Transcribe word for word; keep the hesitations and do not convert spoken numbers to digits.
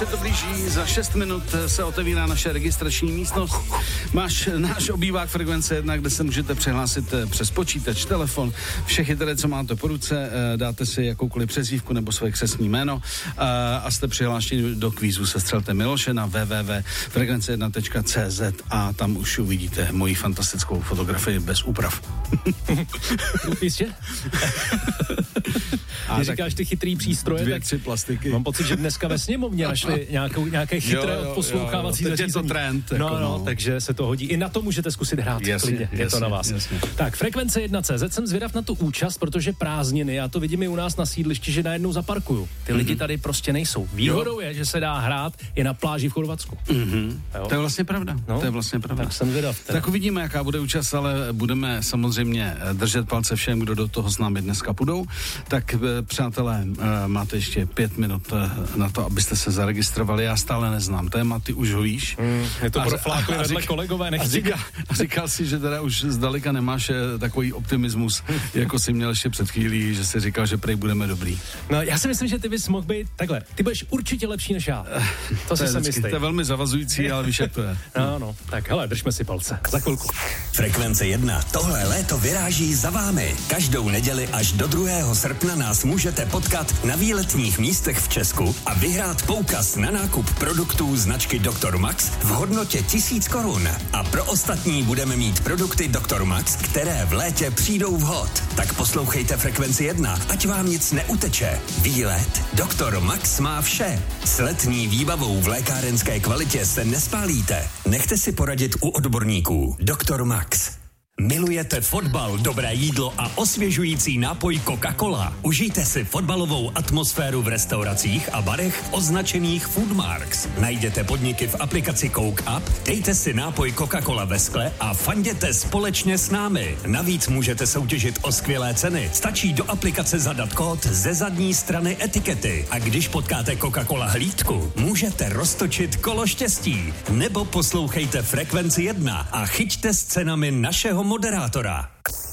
se to blíží, za šest minut se otevírá naše registrační místnost. Máš náš obývák Frekvence jedna, kde se můžete přihlásit přes počítač, telefon, vše chytré, co máte po ruce, dáte si jakoukoliv přezdívku nebo své křestní jméno a jste přihlášeni do kvízu Sestřelte Miloše na w w w tečka frekvence jedna tečka c z a tam už uvidíte moji fantastickou fotografii bez úprav. Jistě? A když říkáš ty chytrý přístroje, dvě, tak tři plastiky. Mám pocit, že dneska ve sněmovně našli nějakou, nějaké chytré odposlouchávací zařízení. Je to trend. No, jako no, no, takže se to hodí. I na to můžete zkusit hrát. Jasně, klidně, je jasně, to na vás. Jasně. Tak, Frekvence jedna tečka cé zet jsem zvědav na tu účast, protože prázdniny, já to vidím i u nás na sídlišti, že najednou zaparkuju. Ty mm-hmm. lidi tady prostě nejsou. Výhodou je, že se dá hrát i na pláži v Chorvatsku. Mm-hmm. To je vlastně pravda. No, to je vlastně pravda. Tak jsem zvědav. Teda. Tak uvidíme, jaká bude účast, ale budeme samozřejmě držet palce všem, kdo do toho s námi dneska půjdou. Tak přátelé, máte ještě pět minut na to, abyste se zaregistrovali. Já stále neznám téma, ty už ho víš. Mm, je to proflákli vedle řík, kolegové, a říkal, a říkal si, že teda už zdaleka nemáš takový optimismus, jako jsi měl ještě před chvílí, že jsi říkal, že prej budeme dobrý. No, já si myslím, že ty bys mohl být takhle. Ty budeš určitě lepší než já. To, to si jsem jistý. To je velmi zavazující, ale víš, jak to je. No, no. Tak hele, držme si palce. Za chvilku. Frekvence jedna. Tohle léto vyráží za vámi. Každou neděli až do druhého srpna nás můžete potkat na výletních místech v Česku a vyhrát poukaz na nákup produktů značky doktor Max v hodnotě tisíc korun. A pro ostatní budeme mít produkty doktor Max, které v létě přijdou vhod. Tak poslouchejte Frekvenci jedna, ať vám nic neuteče. Výlet doktor Max má vše. S letní výbavou v lékárenské kvalitě se nespálíte. Nechte si poradit u odborníků. doktor Max. Milujete fotbal, dobré jídlo a osvěžující nápoj Coca-Cola? Užijte si fotbalovou atmosféru v restauracích a barech označených Foodmarks. Najděte podniky v aplikaci Coke Up, dejte si nápoj Coca-Cola ve skle a fanděte společně s námi. Navíc můžete soutěžit o skvělé ceny. Stačí do aplikace zadat kód ze zadní strany etikety. A když potkáte Coca-Cola hlídku, můžete roztočit kolo štěstí. Nebo poslouchejte Frekvenci jedna a chyťte s cenami našeho moderátora.